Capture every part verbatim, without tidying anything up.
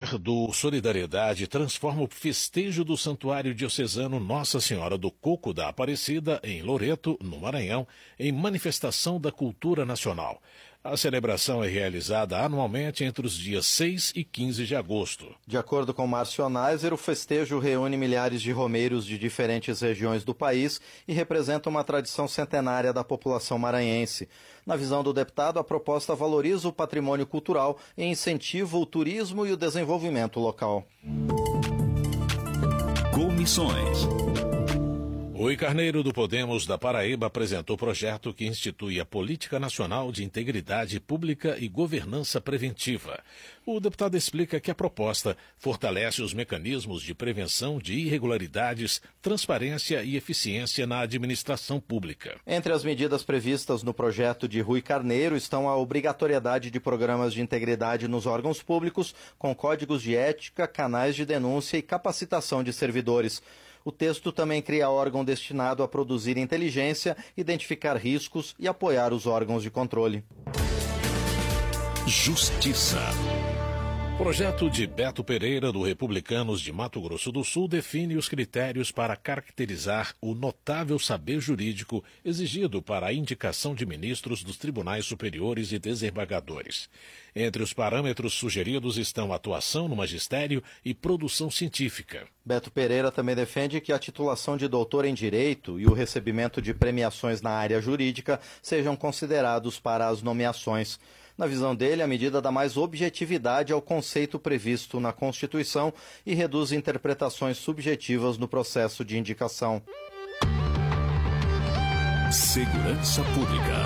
poder do Solidariedade transforma o festejo do Santuário Diocesano Nossa Senhora do Coco da Aparecida, em Loreto, no Maranhão, em manifestação da cultura nacional. A celebração é realizada anualmente entre os dias seis e quinze de agosto. De acordo com Márcio Neiser, o festejo reúne milhares de romeiros de diferentes regiões do país e representa uma tradição centenária da população maranhense. Na visão do deputado, a proposta valoriza o patrimônio cultural e incentiva o turismo e o desenvolvimento local. Comissões. Rui Carneiro, do Podemos da Paraíba, apresentou projeto que institui a Política Nacional de Integridade Pública e Governança Preventiva. O deputado explica que a proposta fortalece os mecanismos de prevenção de irregularidades, transparência e eficiência na administração pública. Entre as medidas previstas no projeto de Rui Carneiro estão a obrigatoriedade de programas de integridade nos órgãos públicos, com códigos de ética, canais de denúncia e capacitação de servidores. O texto também cria órgão destinado a produzir inteligência, identificar riscos e apoiar os órgãos de controle. Justiça. Projeto de Beto Pereira, do Republicanos de Mato Grosso do Sul, define os critérios para caracterizar o notável saber jurídico exigido para a indicação de ministros dos tribunais superiores e desembargadores. Entre os parâmetros sugeridos estão atuação no magistério e produção científica. Beto Pereira também defende que a titulação de doutor em Direito e o recebimento de premiações na área jurídica sejam considerados para as nomeações. Na visão dele, a medida dá mais objetividade ao conceito previsto na Constituição e reduz interpretações subjetivas no processo de indicação. Segurança Pública.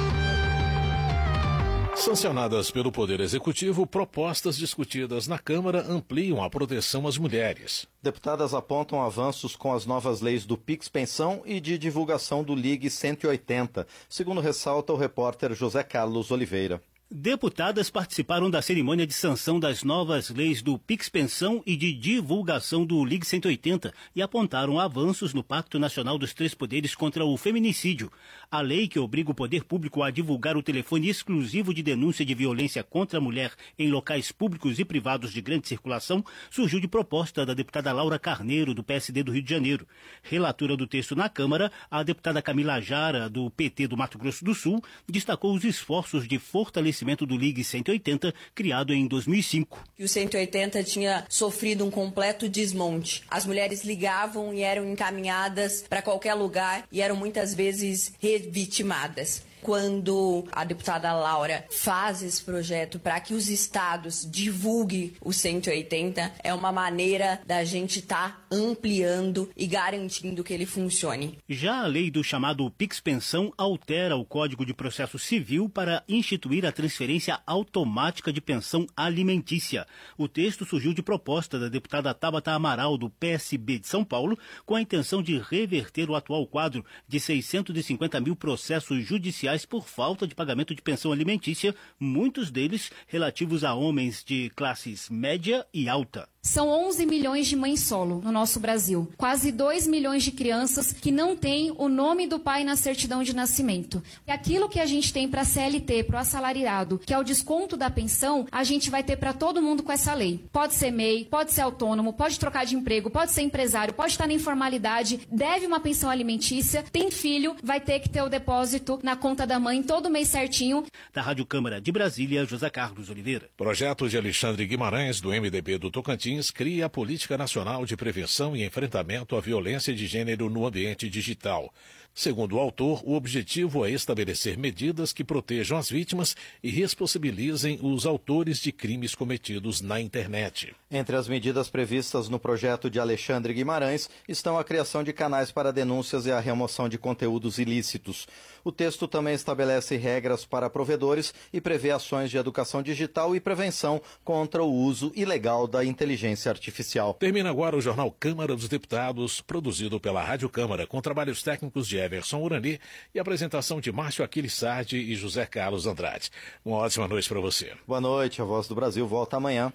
Sancionadas pelo Poder Executivo, propostas discutidas na Câmara ampliam a proteção às mulheres. Deputadas apontam avanços com as novas leis do Pix Pensão e de divulgação do Ligue cento e oitenta, segundo ressalta o repórter José Carlos Oliveira. Deputadas participaram da cerimônia de sanção das novas leis do Pix Pensão e de divulgação do Ligue cento e oitenta e apontaram avanços no Pacto Nacional dos Três Poderes contra o Feminicídio. A lei que obriga o poder público a divulgar o telefone exclusivo de denúncia de violência contra a mulher em locais públicos e privados de grande circulação surgiu de proposta da deputada Laura Carneiro, do P S D do Rio de Janeiro. Relatora do texto na Câmara, a deputada Camila Jara, do P T do Mato Grosso do Sul, destacou os esforços de fortalecimento do Ligue cento e oitenta, criado em dois mil e cinco. O cento e oitenta tinha sofrido um completo desmonte. As mulheres ligavam e eram encaminhadas para qualquer lugar e eram muitas vezes revitimadas. Quando a deputada Laura faz esse projeto para que os estados divulguem o cento e oitenta, é uma maneira da gente estar tá ampliando e garantindo que ele funcione. Já a lei do chamado Pix Pensão altera o Código de Processo Civil para instituir a transferência automática de pensão alimentícia. O texto surgiu de proposta da deputada Tabata Amaral, do P S B de São Paulo, com a intenção de reverter o atual quadro de seiscentos e cinquenta mil processos judiciais por falta de pagamento de pensão alimentícia, muitos deles relativos a homens de classes média e alta. São onze milhões de mães solo no nosso Brasil. Quase dois milhões de crianças que não têm o nome do pai na certidão de nascimento. E aquilo que a gente tem para a C L T, para o assalariado, que é o desconto da pensão, a gente vai ter para todo mundo com essa lei. Pode ser M E I, pode ser autônomo, pode trocar de emprego, pode ser empresário, pode estar na informalidade, deve uma pensão alimentícia, tem filho, vai ter que ter o depósito na conta da mãe todo mês certinho. Da Rádio Câmara de Brasília, José Carlos Oliveira. Projeto de Alexandre Guimarães, do M D B do Tocantins, cria a Política Nacional de Prevenção e Enfrentamento à Violência de Gênero no Ambiente Digital. Segundo o autor, o objetivo é estabelecer medidas que protejam as vítimas e responsabilizem os autores de crimes cometidos na internet. Entre as medidas previstas no projeto de Alexandre Guimarães estão a criação de canais para denúncias e a remoção de conteúdos ilícitos. O texto também estabelece regras para provedores e prevê ações de educação digital e prevenção contra o uso ilegal da inteligência artificial. Termina agora o Jornal Câmara dos Deputados, produzido pela Rádio Câmara, com trabalhos técnicos de Everson Urani e apresentação de Márcio Aquiles Sardi e José Carlos Andrade. Uma ótima noite para você. Boa noite, a Voz do Brasil volta amanhã.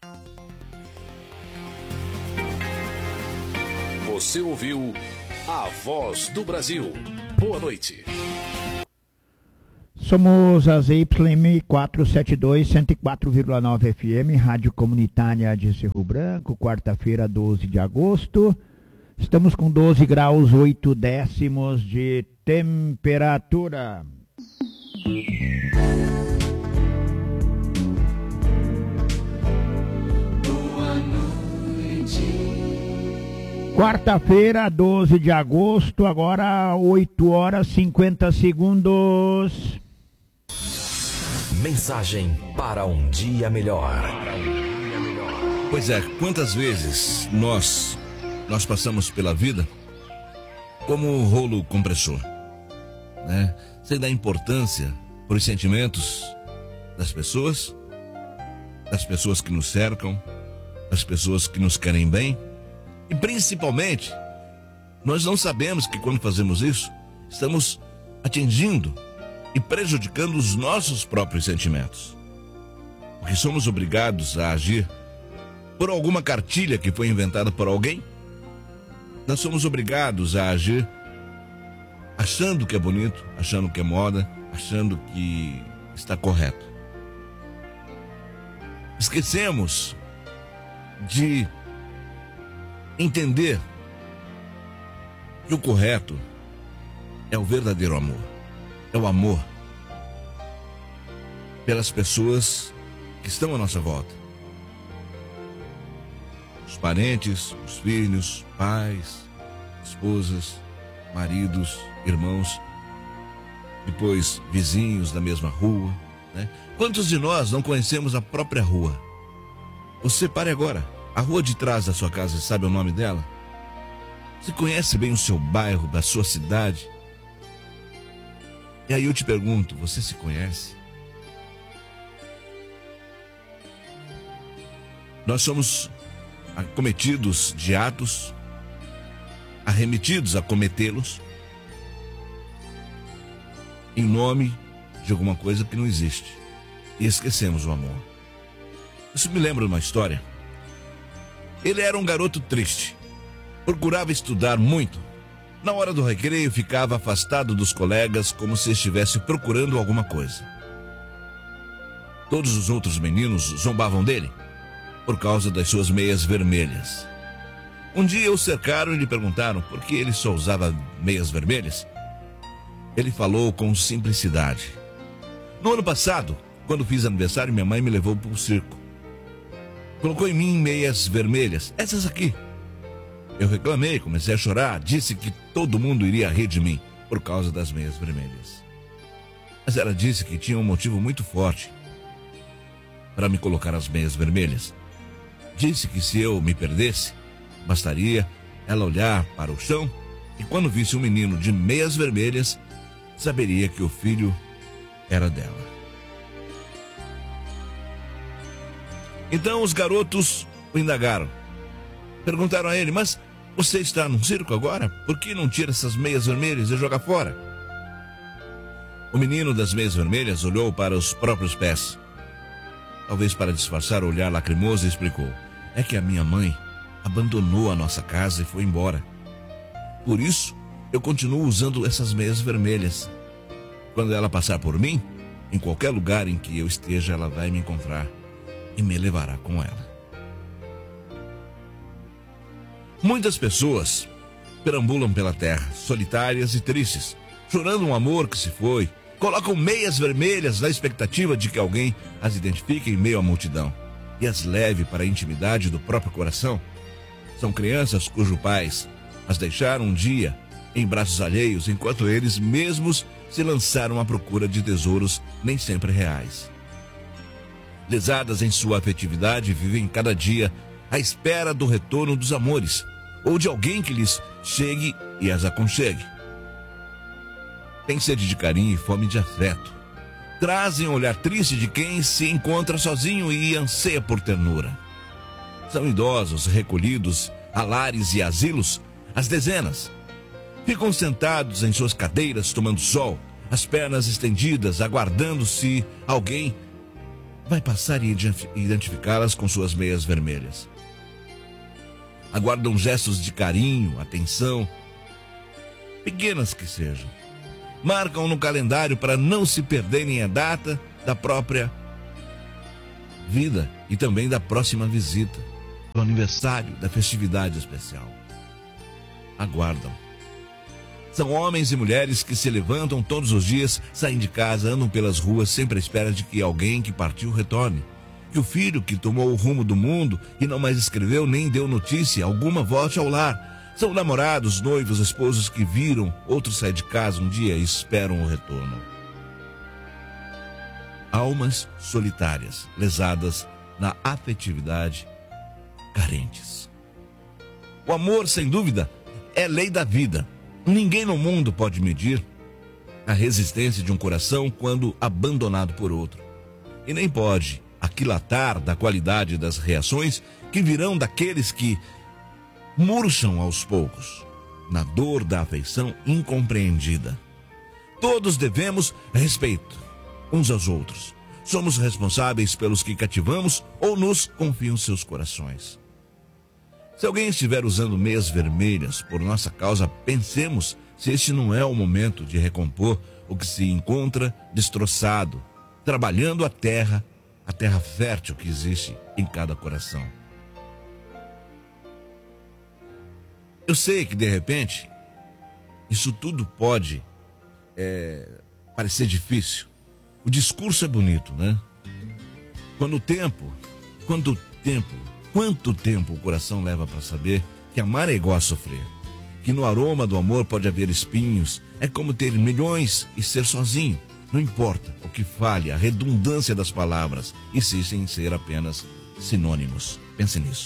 Você ouviu A Voz do Brasil. Boa noite. Somos a Z Y M quatrocentos e setenta e dois, cento e quatro vírgula nove F M, Rádio Comunitária de Cerro Branco, quarta-feira, doze de agosto. Estamos com doze graus, oito décimos de temperatura. Boa noite. Quarta-feira, doze de agosto, agora oito horas e cinquenta segundos. Mensagem para um dia melhor. Pois é, quantas vezes nós nós passamos pela vida como um rolo compressor, né? Sem dar importância para os sentimentos das pessoas, das pessoas que nos cercam, das pessoas que nos querem bem. E principalmente, nós não sabemos que quando fazemos isso, estamos atingindo e prejudicando os nossos próprios sentimentos. Porque somos obrigados a agir por alguma cartilha que foi inventada por alguém. Nós somos obrigados a agir achando que é bonito, achando que é moda, achando que está correto. Esquecemos de entender que o correto é o verdadeiro amor. É o amor pelas pessoas que estão à nossa volta. Os parentes, os filhos, pais, esposas, maridos, irmãos, depois vizinhos da mesma rua, né? Quantos de nós não conhecemos a própria rua? Você pare agora. A rua de trás da sua casa, sabe o nome dela? Você conhece bem o seu bairro, da sua cidade? E aí eu te pergunto, você se conhece? Nós somos acometidos de atos, arremetidos a cometê-los, em nome de alguma coisa que não existe. E esquecemos o amor. Isso me lembra uma história. Ele era um garoto triste. Procurava estudar muito. Na hora do recreio, ficava afastado dos colegas como se estivesse procurando alguma coisa. Todos os outros meninos zombavam dele por causa das suas meias vermelhas. Um dia o cercaram e lhe perguntaram por que ele só usava meias vermelhas. Ele falou com simplicidade: no ano passado, quando fiz aniversário, minha mãe me levou para o circo. Colocou em mim meias vermelhas, essas aqui. Eu reclamei, comecei a chorar, disse que todo mundo iria rir de mim por causa das meias vermelhas. Mas ela disse que tinha um motivo muito forte para me colocar as meias vermelhas. Disse que se eu me perdesse, bastaria ela olhar para o chão e quando visse um menino de meias vermelhas, saberia que o filho era dela. Então os garotos o indagaram. Perguntaram a ele: mas você está num circo agora? Por que não tira essas meias vermelhas e joga fora? O menino das meias vermelhas olhou para os próprios pés. Talvez para disfarçar o olhar lacrimoso, explicou: é que a minha mãe abandonou a nossa casa e foi embora. Por isso, eu continuo usando essas meias vermelhas. Quando ela passar por mim, em qualquer lugar em que eu esteja, ela vai me encontrar e me levará com ela. Muitas pessoas perambulam pela terra, solitárias e tristes, chorando um amor que se foi, colocam meias vermelhas na expectativa de que alguém as identifique em meio à multidão e as leve para a intimidade do próprio coração. São crianças cujos pais as deixaram um dia em braços alheios, enquanto eles mesmos se lançaram à procura de tesouros nem sempre reais. Lesadas em sua afetividade, vivem cada dia à espera do retorno dos amores, ou de alguém que lhes chegue e as aconchegue. Tem sede de carinho e fome de afeto. Trazem um olhar triste de quem se encontra sozinho e anseia por ternura. São idosos recolhidos a lares e asilos, às dezenas. Ficam sentados em suas cadeiras tomando sol, as pernas estendidas, aguardando se alguém vai passar e identificá-las com suas meias vermelhas. Aguardam gestos de carinho, atenção, pequenas que sejam. marcam no calendário para não se perderem a data da própria vida e também da próxima visita, do aniversário, da festividade especial. Aguardam. São homens e mulheres que se levantam todos os dias, saem de casa, andam pelas ruas sempre à espera de que alguém que partiu retorne. Que o filho que tomou o rumo do mundo e não mais escreveu nem deu notícia alguma volte ao lar. São namorados, noivos, esposos que viram outro sair de casa um dia e esperam o retorno. Almas solitárias, lesadas na afetividade, carentes. O amor, sem dúvida, é lei da vida. Ninguém no mundo pode medir a resistência de um coração quando abandonado por outro. E nem pode aquilatar da qualidade das reações que virão daqueles que murcham aos poucos, na dor da afeição incompreendida. Todos devemos respeito uns aos outros. Somos responsáveis pelos que cativamos ou nos confiam seus corações. Se alguém estiver usando meias vermelhas por nossa causa, pensemos se este não é o momento de recompor o que se encontra destroçado, trabalhando a terra, a terra fértil que existe em cada coração. Eu sei que, de repente, isso tudo pode é, parecer difícil. O discurso é bonito, né? Quando o tempo, quando o tempo, quanto tempo o coração leva para saber que amar é igual a sofrer? Que no aroma do amor pode haver espinhos, é como ter milhões e ser sozinho. Não importa o que fale, a redundância das palavras, insistem em ser apenas sinônimos. Pense nisso.